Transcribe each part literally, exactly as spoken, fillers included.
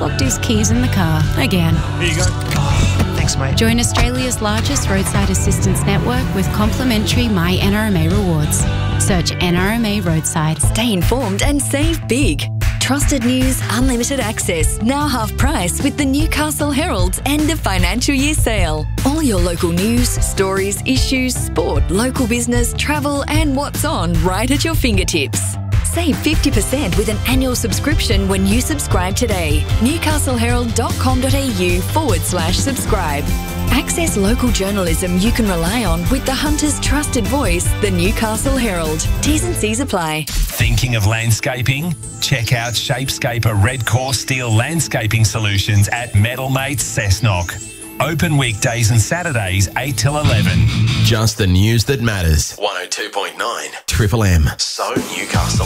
locked his keys in the car again. Here you go. Thanks, mate. Join Australia's largest roadside assistance network with complimentary My N R M A rewards. Search N R M A Roadside. Stay informed and save big. Trusted news, unlimited access, now half price with the Newcastle Herald's end of financial year sale. All your local news, stories, issues, sport, local business, travel and what's on right at your fingertips. Save fifty percent with an annual subscription when you subscribe today. newcastleherald.com.au forward slash subscribe. Access local journalism you can rely on with the Hunter's trusted voice, the Newcastle Herald. T's and C's apply. Thinking of landscaping? Check out Shapescaper Red Core Steel Landscaping Solutions at Metal Mates Cessnock. Open weekdays and Saturdays eight till eleven. Just the news that matters. one oh two point nine Triple M. So Newcastle.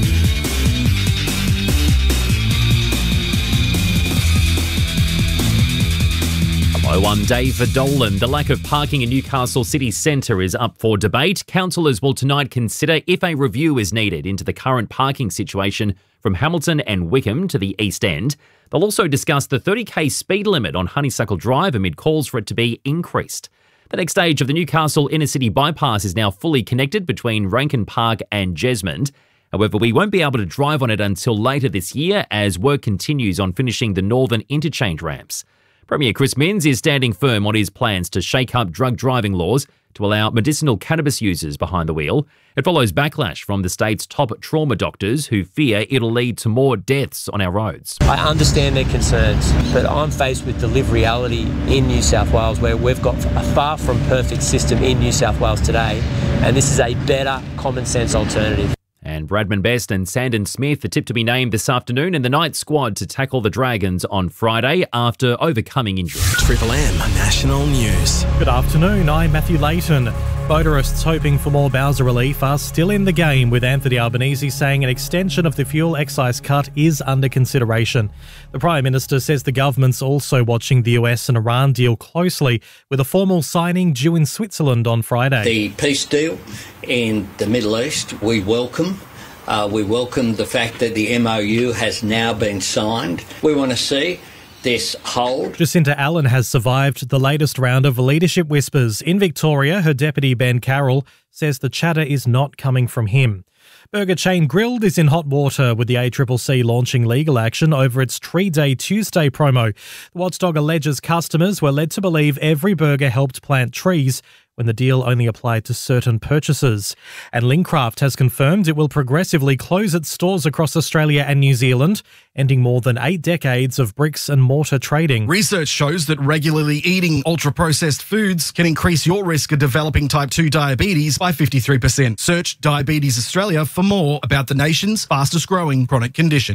Hello, I'm David Dolan. The lack of parking in Newcastle city centre is up for debate. Councillors will tonight consider if a review is needed into the current parking situation from Hamilton and Wickham to the East End. They'll also discuss the thirty k speed limit on Honeysuckle Drive amid calls for it to be increased. The next stage of the Newcastle inner city bypass is now fully connected between Rankin Park and Jesmond. However, we won't be able to drive on it until later this year as work continues on finishing the northern interchange ramps. Premier Chris Minns is standing firm on his plans to shake up drug driving laws to allow medicinal cannabis users behind the wheel. It follows backlash from the state's top trauma doctors who fear it'll lead to more deaths on our roads. I understand their concerns, but I'm faced with the lived reality in New South Wales where we've got a far from perfect system in New South Wales today, and this is a better common sense alternative. And Bradman Best and Sandon Smith are tipped to be named this afternoon in the night squad to tackle the Dragons on Friday after overcoming injury. Triple M National News. Good afternoon, I'm Matthew Layton. Motorists hoping for more Bowser relief are still in the game, with Anthony Albanese saying an extension of the fuel excise cut is under consideration. The Prime Minister says the government's also watching the U S and Iran deal closely, with a formal signing due in Switzerland on Friday. The peace deal in the Middle East we welcome. Uh, we welcome the fact that the M O U has now been signed. We want to see this hold. Jacinta Allen has survived the latest round of leadership whispers. In Victoria, her deputy Ben Carroll says the chatter is not coming from him. Burger chain Grilled is in hot water, with the A C C C launching legal action over its Tree Day Tuesday promo. The watchdog alleges customers were led to believe every burger helped plant trees when the deal only applied to certain purchases. And Lincraft has confirmed it will progressively close its stores across Australia and New Zealand, ending more than eight decades of bricks and mortar trading. Research shows that regularly eating ultra-processed foods can increase your risk of developing type two diabetes by fifty-three percent. Search Diabetes Australia for more about the nation's fastest-growing chronic condition.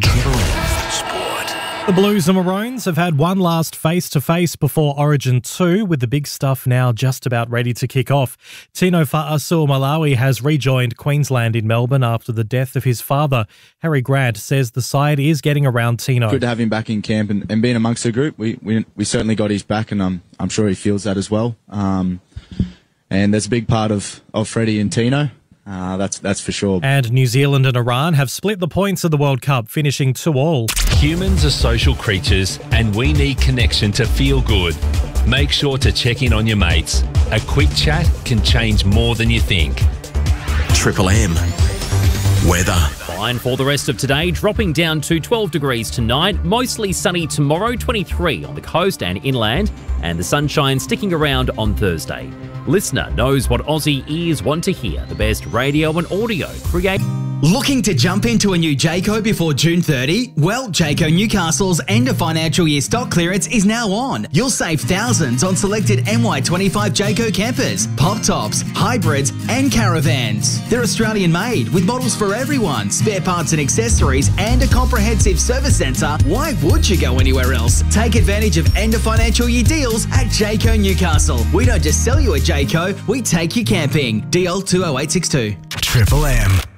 The Blues and Maroons have had one last face-to-face before Origin two, with the big stuff now just about ready to kick off. Tino Fa'asuamaleaui has rejoined Queensland in Melbourne after the death of his father. Harry Grant says the side is getting around Tino. Good to have him back in camp and, and being amongst the group. We, we we certainly got his back, and I'm I'm sure he feels that as well. Um, and that's a big part of, of Freddie and Tino. Uh, that's that's for sure. And New Zealand and Iran have split the points of the World Cup, finishing two all. Humans are social creatures and we need connection to feel good. Make sure to check in on your mates. A quick chat can change more than you think. Triple M. Weather. Fine for the rest of today, dropping down to twelve degrees tonight. Mostly sunny tomorrow, twenty-three on the coast and inland, and the sunshine sticking around on Thursday. Listener knows what Aussie ears want to hear. The best radio and audio create. Looking to jump into a new Jayco before June thirtieth? Well, Jayco Newcastle's end of financial year stock clearance is now on. You'll save thousands on selected M Y twenty-five Jayco campers, pop tops, hybrids and caravans. They're Australian made with models for everyone, spare parts and accessories and a comprehensive service centre. Why would you go anywhere else? Take advantage of end of financial year deals at Jayco Newcastle. We don't just sell you a Jayco, we take you camping. D L two oh eight six two. Triple M.